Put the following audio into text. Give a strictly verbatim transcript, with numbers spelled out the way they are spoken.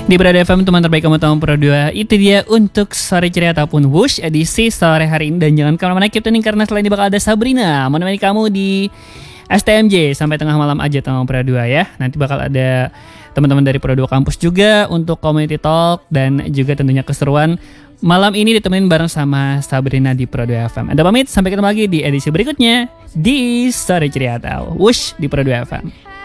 Di Pro dua F M, teman terbaik kamu tahu Pro dua. Itu dia untuk sore ceria ataupun Wush edisi sore hari ini. Dan jangan kemana-mana, keep tuning karena selain ini bakal ada Sabrina menemani kamu di S T M J sampai tengah malam aja sama Pro dua ya. Nanti bakal ada teman-teman dari Pro dua Kampus juga untuk community talk dan juga tentunya keseruan. Malam ini ditemenin bareng sama Sabrina di Pro dua F M. Anda pamit, sampai ketemu lagi di edisi berikutnya di Sore Ceria atau Wush di Pro dua F M.